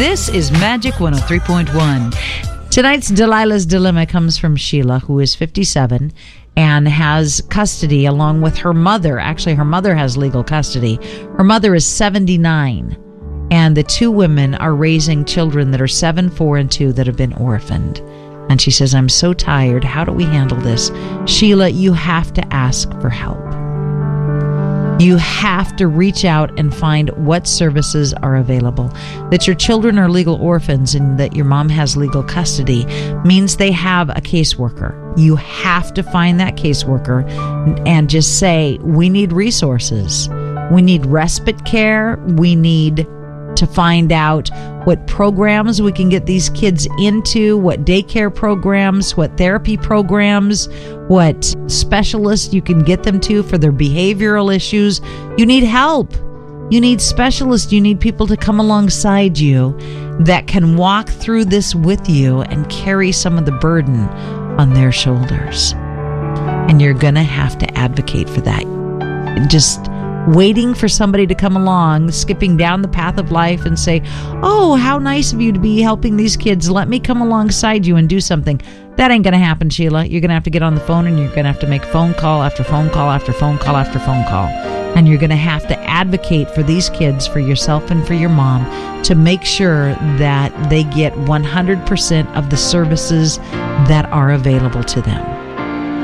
This is Magic 103.1. Tonight's Delilah's Dilemma comes from Sheila, who is 57 and has custody along with her mother. Actually, her mother has legal custody. Her mother is 79, and the two women are raising children that are 7, 4, and 2 that have been orphaned. And she says, I'm so tired. How do we handle this? Sheila, you have to ask for help. You have to reach out and find what services are available. That your children are legal orphans and that your mom has legal custody means they have a caseworker. You have to find that caseworker and just say, we need resources. We need respite care. We need to find out what programs we can get these kids into, what daycare programs, what therapy programs, what specialists you can get them to for their behavioral issues. You need help. You need specialists. You need people to come alongside you that can walk through this with you and carry some of the burden on their shoulders. And you're going to have to advocate for that. Just waiting for somebody to come along, skipping down the path of life and say, oh, how nice of you to be helping these kids. Let me come alongside you and do something. That ain't going to happen, Sheila. You're going to have to get on the phone and you're going to have to make phone call after phone call after phone call after phone call. And you're going to have to advocate for these kids, for yourself and for your mom, to make sure that they get 100% of the services that are available to them.